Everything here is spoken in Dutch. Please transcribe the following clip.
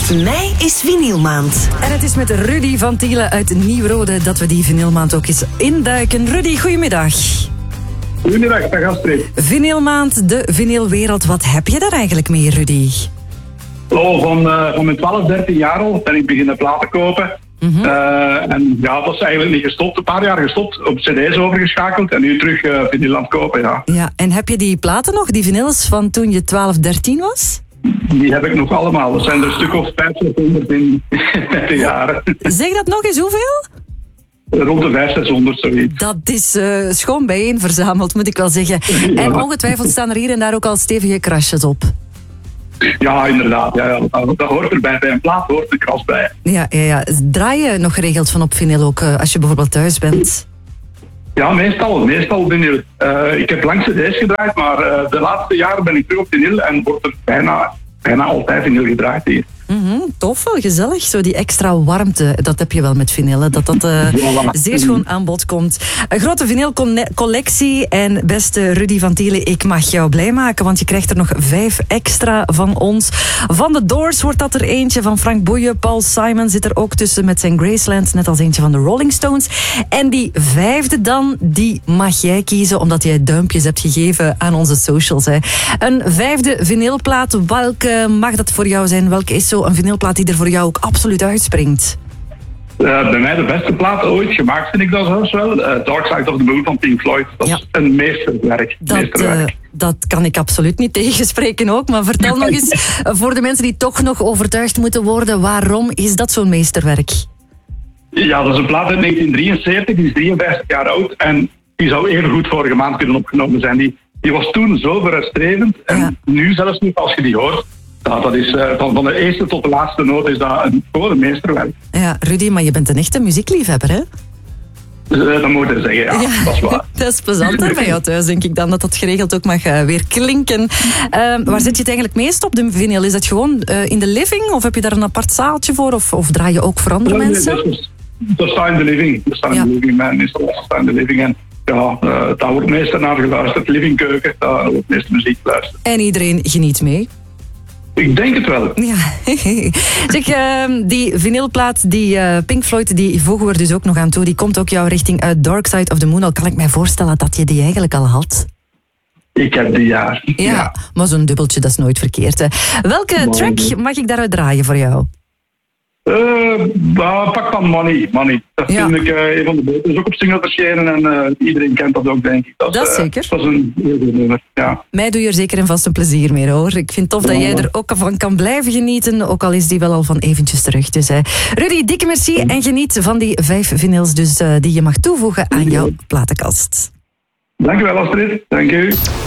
11 mei is vinylmaand. En het is met Rudy van Tiele uit Nieuw-Rode dat we die vinylmaand ook eens induiken. Rudy, goedemiddag. Goedemiddag, dag Astrid. Vinylmaand, de vinylwereld. Wat heb je daar eigenlijk mee, Rudy? Van mijn 12, 13 jaar al ben ik beginnen platen kopen. En ja, dat is eigenlijk niet gestopt. Een paar jaar gestopt, op cd's overgeschakeld en nu terug vinyl aan het kopen, ja. Ja, en heb je die platen nog, die vinyls van toen je 12, 13 was? Die heb ik nog allemaal. Dat zijn er een stuk of 500 in de jaren. Zeg dat nog eens, hoeveel? Rond de 500, 600, zoiets. Dat is schoon bijeen verzameld, moet ik wel zeggen. Ja. En ongetwijfeld staan er hier en daar ook al stevige krasjes op. Ja, inderdaad. Ja, dat hoort erbij. Bij een plaat hoort een kras bij. Ja. Draai je nog geregeld van op vinyl ook, als je bijvoorbeeld thuis bent? Ja, meestal vinyl. Ik heb lang cd's gedraaid, maar de laatste jaren ben ik terug op vinyl en wordt er bijna altijd vinyl gedraaid hier. Tof, wel gezellig. Zo die extra warmte, dat heb je wel met vinyl. Hè? Dat zeer schoon aan bod komt. Een grote vinylcollectie. En beste Rudy van Tiele, ik mag jou blij maken, want je krijgt er nog 5 extra van ons. Van The Doors wordt dat er eentje. Van Frank Boeien, Paul Simon zit er ook tussen met zijn Graceland. Net als eentje van de Rolling Stones. En die 5e dan, die mag jij kiezen, omdat jij duimpjes hebt gegeven aan onze socials. Hè. Een 5e vinylplaat, welke mag dat voor jou zijn? Welke is zo een vinylplaat die er voor jou ook absoluut uitspringt? Bij mij de beste plaat ooit gemaakt, vind ik dat zelfs wel. Dark Side of the Moon van Pink Floyd. Dat is een meesterwerk. Dat kan ik absoluut niet tegenspreken ook. Maar vertel nog eens, voor de mensen die toch nog overtuigd moeten worden, waarom is dat zo'n meesterwerk? Ja, dat is een plaat uit 1973, die is 53 jaar oud. En die zou even goed vorige maand kunnen opgenomen zijn. Die was toen zo vooruitstrevend. En nu zelfs niet, als je die hoort, dat is van de eerste tot de laatste noot is dat gewoon een meesterwerk. Ja, Rudy, maar je bent een echte muziekliefhebber, hè? Dat moet je zeggen, ja. Dat is waar. Dat is plezant daar bij jou thuis, denk ik dan, dat geregeld ook mag weer klinken. Waar zet je het eigenlijk meest op, de vinyl? Is dat gewoon in de living, of heb je daar een apart zaaltje voor, of draai je ook voor andere mensen? Dat staat in de living. Dat staat in de living, mijn installatie staat in de living. En ja, daar wordt meestal naar geluisterd. Livingkeuken, daar wordt meestal muziek geluisterd. En iedereen geniet mee? Ik denk het wel. Ja. Zeg, die vinylplaat, die Pink Floyd, die voegen we er dus ook nog aan toe. Die komt ook jouw richting uit Dark Side of the Moon. Al kan ik mij voorstellen dat je die eigenlijk al had. Ik heb die, ja. Maar zo'n dubbeltje, dat is nooit verkeerd. Hè. Welke track mag ik daaruit draaien voor jou? Pak van Money. Dat vind ik een van de betere. Dat is ook op single verschenen en iedereen kent dat ook, denk ik. Dat is zeker. Dat is een heel goed nummer, ja. Mij doe je er zeker en vast een plezier mee, hoor. Ik vind het tof dat jij er ook van kan blijven genieten, ook al is die wel al van eventjes terug. Dus, Rudy, dikke merci en geniet van die 5 vinyls dus, die je mag toevoegen aan jouw platenkast. Dank u wel, Astrid. Dank u.